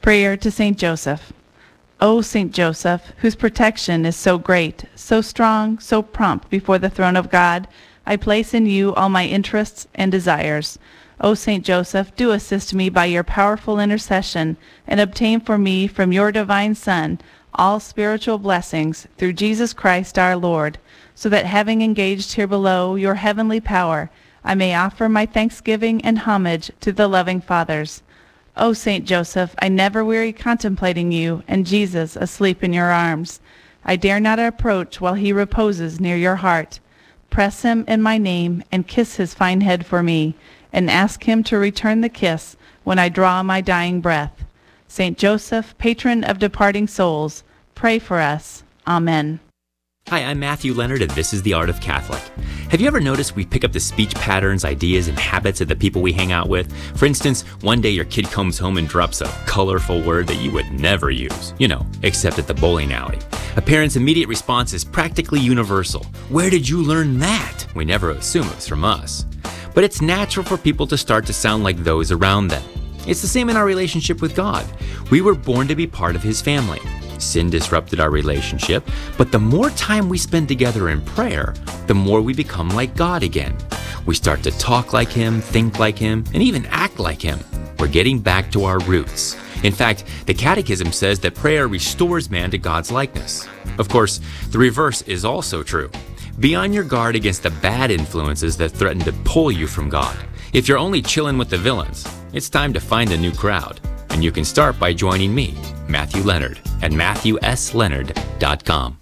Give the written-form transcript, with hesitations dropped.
Prayer to Saint Joseph. O Saint Joseph, whose protection is so great, so strong, so prompt before the throne of God, I place in you all my interests and desires. O Saint Joseph, do assist me by your powerful intercession, and obtain for me from your divine Son all spiritual blessings through Jesus Christ our Lord, so that having engaged here below your heavenly power, I may offer my thanksgiving and homage to the loving Fathers. O Saint Joseph, I never weary contemplating you and Jesus asleep in your arms. I dare not approach while he reposes near your heart. Press him in my name and kiss his fine head for me, and ask him to return the kiss when I draw my dying breath. Saint Joseph, patron of departing souls, pray for us. Amen. Hi, I'm Matthew Leonard, and this is The Art of Catholic. Have you ever noticed we pick up the speech patterns, ideas, and habits of the people we hang out with? For instance, one day your kid comes home and drops a colorful word that you would never use, except at the bowling alley. A parent's immediate response is practically universal. Where did you learn that? We never assume it's from us. But it's natural for people to start to sound like those around them. It's the same in our relationship with God. We were born to be part of His family. Sin disrupted our relationship, but the more time we spend together in prayer, the more we become like God again. We start to talk like Him, think like Him, and even act like Him. We're getting back to our roots. In fact, the Catechism says that prayer restores man to God's likeness. Of course, the reverse is also true. Be on your guard against the bad influences that threaten to pull you from God. If you're only chilling with the villains, it's time to find a new crowd. And you can start by joining me, Matthew Leonard, at MatthewSLeonard.com.